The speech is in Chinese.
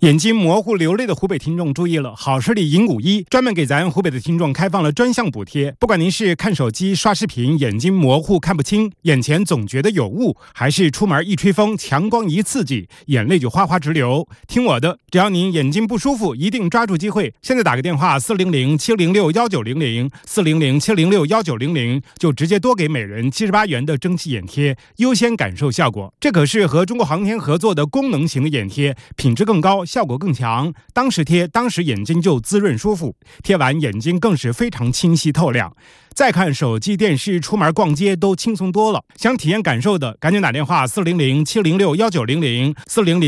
眼睛模糊流泪的湖北听众注意了，好视力银51专门给咱湖北的听众开放了专项补贴。不管您是看手机刷视频眼睛模糊看不清，眼前总觉得有雾，还是出门一吹风强光一刺激眼泪就哗哗直流，听我的，只要您眼睛不舒服一定抓住机会，现在打个电话400-706-1900 400-706-1900，就直接多给每人78元的蒸汽眼贴，优先感受效果。这可是和中国航天合作的功能型的眼贴，品质更高，效果更强，当时贴当时眼睛就滋润舒服，贴完眼睛更是非常清晰透亮，再看手机电视出门逛街都轻松多了。想体验感受的赶紧打电话400-706-1900 400